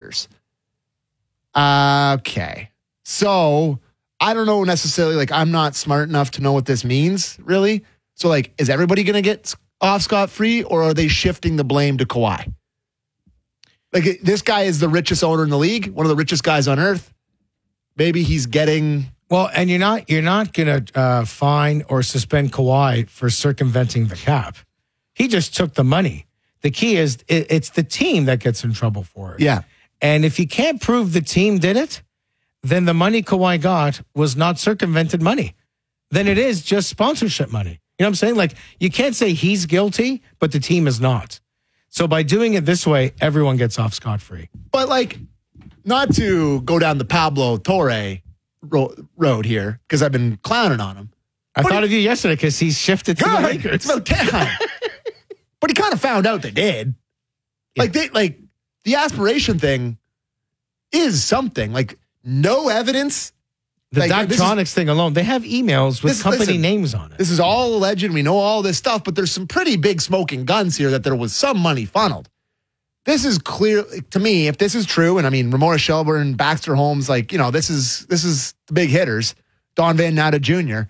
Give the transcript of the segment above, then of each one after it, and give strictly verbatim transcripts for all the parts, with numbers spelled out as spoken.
hitters. Uh, okay. So I don't know necessarily, like, I'm not smart enough to know what this means, really. So, like, is everybody going to get off scot-free, or are they shifting the blame to Kawhi? Like, this guy is the richest owner in the league, one of the richest guys on earth. Maybe he's getting... Well, and you're not you're not going to uh, fine or suspend Kawhi for circumventing the cap. He just took the money. The key is it, it's the team that gets in trouble for it. Yeah. And if you can't prove the team did it, then the money Kawhi got was not circumvented money. Then it is just sponsorship money. You know what I'm saying? Like, you can't say he's guilty, but the team is not. So by doing it this way, everyone gets off scot-free. But, like, not to go down the Pablo Torre ro- road here, because I've been clowning on him. I but thought he, of you yesterday because he's shifted to God, the Lakers. It's about time. But he kind of found out they did. Yeah. Like, they, like the aspiration thing is something. Like, no evidence. The like, Daktronics thing alone, they have emails with this, company listen, names on it. This is all alleged. We know all this stuff, but there's some pretty big smoking guns here that there was some money funneled. This is clear to me. If this is true, and I mean, Ramona Shelburne, Baxter Holmes, like, you know, this is this is the big hitters. Don Van Natta Junior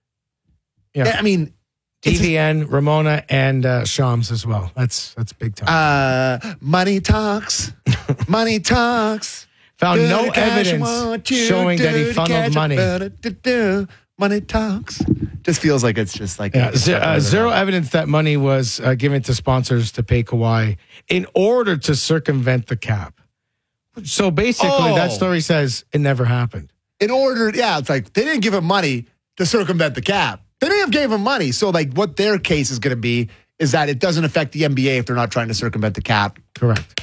Yeah, I mean, T V N, Ramona, and uh, Shams as well. That's that's big time. Uh, money talks. Money talks. Found Do no the cash evidence want you, showing do that he the funneled cash money. want you, do. Money talks. Just feels like it's just like Yeah, zero, uh, zero evidence that money was uh, given to sponsors to pay Kawhi in order to circumvent the cap. So basically, Oh. that story says it never happened. In order, yeah, it's like they didn't give him money to circumvent the cap. They may have gave him money. So, like, what their case is going to be is that it doesn't affect the N B A if they're not trying to circumvent the cap. Correct.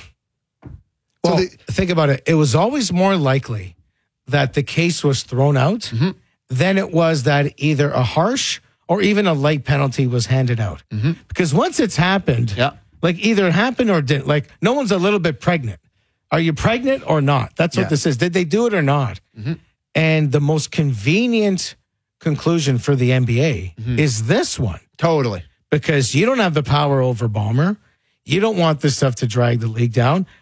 Well, So they, think about it. It was always more likely that the case was thrown out mm-hmm. than it was that either a harsh or even a light penalty was handed out. Mm-hmm. Because once it's happened, yeah. like either it happened or didn't. Like no one's a little bit pregnant. Are you pregnant or not? That's what Yeah. this is. Did they do it or not? Mm-hmm. And the most convenient conclusion for the N B A Mm-hmm. is this one. Totally. Because you don't have the power over Ballmer. You don't want this stuff to drag the league down.